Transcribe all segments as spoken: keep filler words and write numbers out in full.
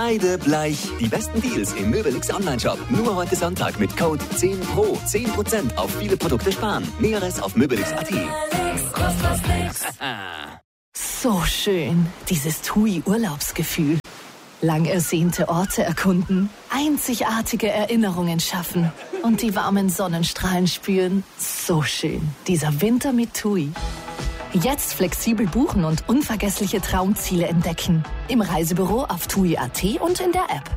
Kreidebleich. Die besten Deals im Möbelix Online-Shop. Nur heute Sonntag mit Code zehn Pro. zehn Prozent auf viele Produkte sparen. Näheres auf möbelix punkt at. So schön, dieses T U I-Urlaubsgefühl. Lang ersehnte Orte erkunden, einzigartige Erinnerungen schaffen und die warmen Sonnenstrahlen spüren. So schön, dieser Winter mit T U I. Jetzt flexibel buchen und unvergessliche Traumziele entdecken. Im Reisebüro auf tui punkt at und in der App.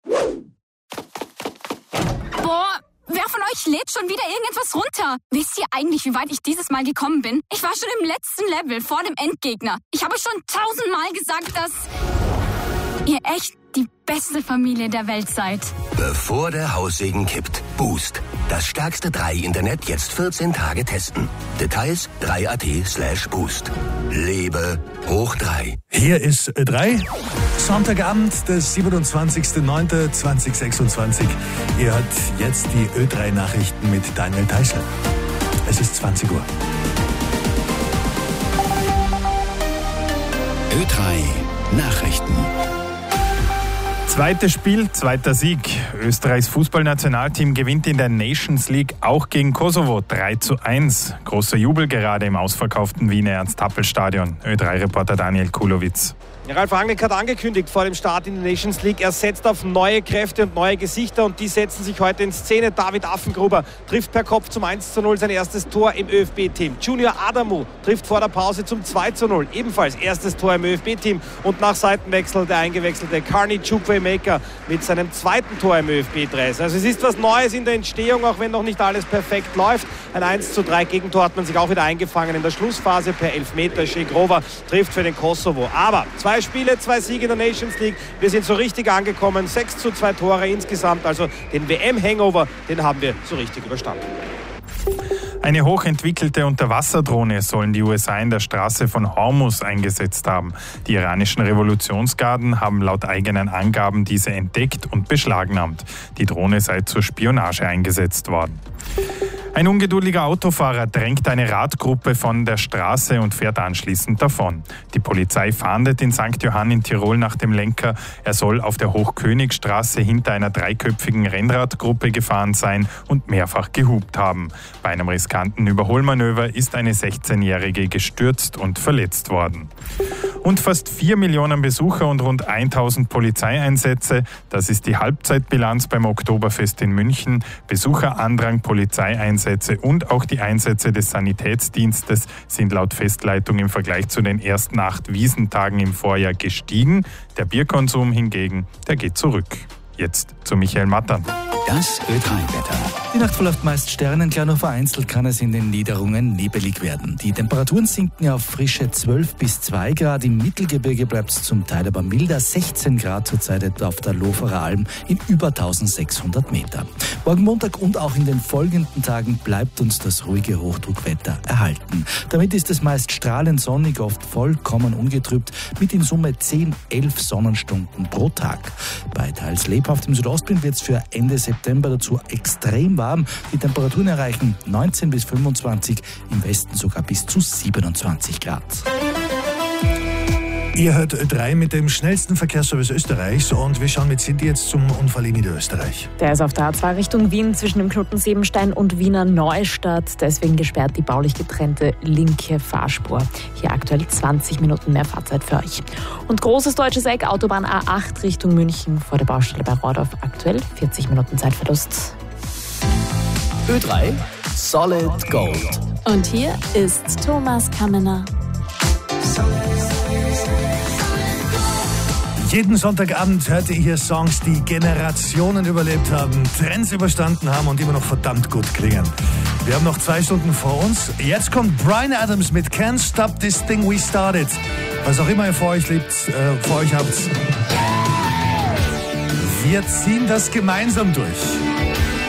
Boah, wer von euch lädt schon wieder irgendetwas runter? Wisst ihr eigentlich, wie weit ich dieses Mal gekommen bin? Ich war schon im letzten Level vor dem Endgegner. Ich habe schon tausendmal gesagt, dass ihr echt die beste Familie der Welt seid. Bevor der Haussegen kippt. Boost. Das stärkste drei Internet jetzt vierzehn Tage testen. Details drei punkt at slash boost. Lebe hoch drei. Hier ist Ö drei. Sonntagabend, der siebenundzwanzigster neunter zweitausendsechsundzwanzig. Ihr hört jetzt die Ö drei Nachrichten mit Daniel Theißler. Es ist zwanzig Uhr. Ö drei Nachrichten. Zweites Spiel, zweiter Sieg. Österreichs Fußballnationalteam gewinnt in der Nations League auch gegen Kosovo drei zu eins. Großer Jubel gerade im ausverkauften Wiener Ernst-Happel-Stadion. Ö drei Reporter Daniel Kulowitz. Ralf Rangnick hat angekündigt vor dem Start in die Nations League, er setzt auf neue Kräfte und neue Gesichter und die setzen sich heute in Szene. David Affengruber trifft per Kopf zum eins zu null sein erstes Tor im ÖFB-Team. Junior Adamu trifft vor der Pause zum zwei zu null, ebenfalls erstes Tor im ÖFB-Team. Und nach Seitenwechsel der eingewechselte Carney Chukwuemeka mit seinem zweiten Tor im ÖFB-Dress. Also es ist was Neues in der Entstehung, auch wenn noch nicht alles perfekt läuft. Ein eins zu drei Gegentor hat man sich auch wieder eingefangen in der Schlussphase per Elfmeter. Shegrova trifft für den Kosovo. Aber zwei Spiele, zwei Siege in der Nations League. Wir sind so richtig angekommen. sechs zu zwei Tore insgesamt. Also den W M-Hangover, den haben wir so richtig überstanden. Eine hochentwickelte Unterwasserdrohne sollen die U S A in der Straße von Hormuz eingesetzt haben. Die iranischen Revolutionsgarden haben laut eigenen Angaben diese entdeckt und beschlagnahmt. Die Drohne sei zur Spionage eingesetzt worden. Ein ungeduldiger Autofahrer drängt eine Radgruppe von der Straße und fährt anschließend davon. Die Polizei fahndet in Sankt Johann in Tirol nach dem Lenker. Er soll auf der Hochkönigstraße hinter einer dreiköpfigen Rennradgruppe gefahren sein und mehrfach gehupt haben. Bei einem riskanten Überholmanöver ist eine sechzehnjährige gestürzt und verletzt worden. Und fast vier Millionen Besucher und rund tausend Polizeieinsätze. Das ist die Halbzeitbilanz beim Oktoberfest in München. Besucherandrang, Polizeieinsätze und auch die Einsätze des Sanitätsdienstes sind laut Festleitung im Vergleich zu den ersten acht Wiesentagen im Vorjahr gestiegen. Der Bierkonsum hingegen, der geht zurück. Jetzt zu Michael Mattern. Das Ö drei Wetter. Die Nacht verläuft meist sternenklar, nur vereinzelt kann es in den Niederungen nebelig werden. Die Temperaturen sinken auf frische zwölf bis zwei Grad. Im Mittelgebirge bleibt es zum Teil aber milder. sechzehn Grad zurzeit etwa auf der Loferer Alm in über eintausendsechshundert Meter. Morgen Montag und auch in den folgenden Tagen bleibt uns das ruhige Hochdruckwetter erhalten. Damit ist es meist strahlend sonnig, oft vollkommen ungetrübt, mit in Summe zehn, elf Sonnenstunden pro Tag. Bei teils lebhaftem Südostwind wird es für Ende September dazu extrem warm. Die Temperaturen erreichen neunzehn bis fünfundzwanzig, im Westen sogar bis zu siebenundzwanzig Grad. Ihr hört Ö drei mit dem schnellsten Verkehrsservice Österreichs und wir schauen mit Cindy jetzt zum Unfall in Niederösterreich. Der ist auf der A zwei Richtung Wien zwischen dem Knoten Siebenstein und Wiener Neustadt. Deswegen gesperrt die baulich getrennte linke Fahrspur. Hier aktuell zwanzig Minuten mehr Fahrzeit für euch. Und großes deutsches Eck, Autobahn A acht Richtung München vor der Baustelle bei Rordorf. Aktuell vierzig Minuten Zeitverlust. Ö drei Solid Gold. Und hier ist Thomas Kammener. Jeden Sonntagabend hört ihr hier Songs, die Generationen überlebt haben, Trends überstanden haben und immer noch verdammt gut klingen. Wir haben noch zwei Stunden vor uns. Jetzt kommt Bryan Adams mit Can't Stop This Thing We Started. Was auch immer ihr vor euch liebt, äh, vor euch habt. Wir ziehen das gemeinsam durch.